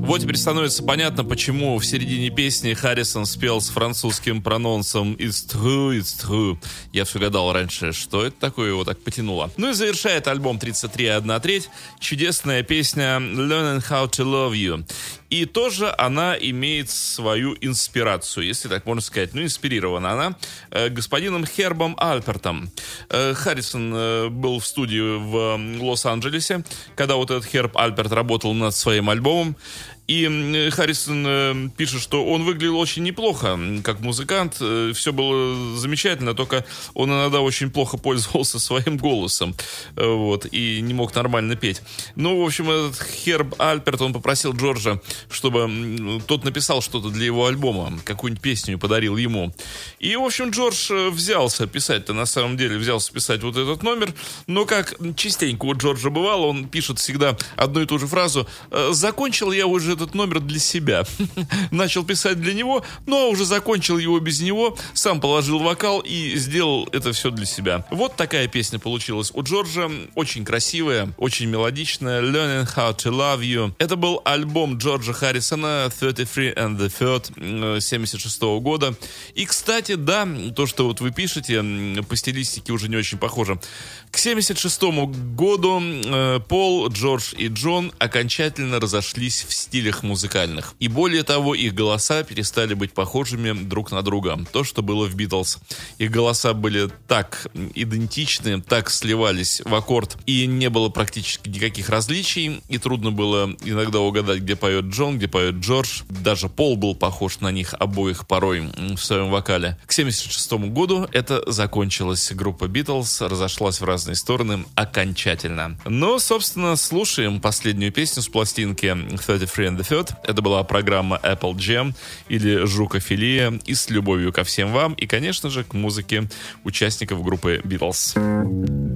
Вот теперь становится понятно, почему в середине песни Харрисон спел с французским прононсом «It's true, it's true». Я все гадал раньше, что это такое, его так потянуло. Ну и завершает альбом 33,1/3 чудесная песня «Learning how to love you». И тоже она имеет свою инспирацию, если так можно сказать. Ну, инспирирована она господином Хербом Альпертом. Харрисон был в студии в Лос-Анджелесе, когда вот этот Херб Альперт работал над своим альбомом. И Харрисон пишет, что он выглядел очень неплохо как музыкант, все было замечательно, только он иногда очень плохо пользовался своим голосом, вот, и не мог нормально петь. Ну, в общем, этот Херб Альперт, он попросил Джорджа, чтобы тот написал что-то для его альбома, какую-нибудь песню подарил ему. И, в общем, Джордж взялся писать-то, на самом деле, взялся писать вот этот номер, но как частенько у Джорджа бывало, он пишет всегда одну и ту же фразу: «Закончил я уже этот номер для себя». Начал писать для него, но уже закончил его без него, сам положил вокал и сделал это все для себя. Вот такая песня получилась у Джорджа, очень красивая, очень мелодичная. «Learning how to love you». Это был альбом Джорджа Харрисона «33 and the Third» 76 года. И, кстати, да, то, что вот вы пишете, по стилистике уже не очень похоже. К 76 году Пол, Джордж и Джон окончательно разошлись в стилях музыкальных. И более того, их голоса перестали быть похожими друг на друга. То, что было в Битлз. Их голоса были так идентичны, так сливались в аккорд, и не было практически никаких различий, и трудно было иногда угадать, где поет Джон, где поет Джордж. Даже Пол был похож на них обоих порой в своем вокале. К 76 году это закончилось. Группа Битлз разошлась в разные стороны окончательно. Но, собственно, слушаем последнюю песню с пластинки «33 and the Third». Это была программа Apple Jam или Жукофилия, и с любовью ко всем вам и, конечно же, к музыке участников группы Битлз.